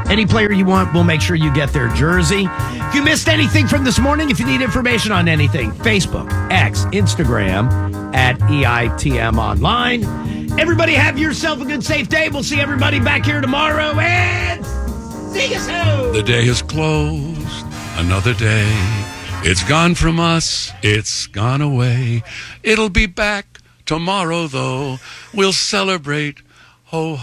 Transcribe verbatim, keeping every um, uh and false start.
Any player you want, we'll make sure you get their jersey. If you missed anything from this morning, if you need information on anything, Facebook, X, Instagram, at E I T M Online. Everybody have yourself a good, safe day. We'll see everybody back here tomorrow, and see you soon. The day is closed, another day. It's gone from us, it's gone away. It'll be back tomorrow, though. We'll celebrate, ho,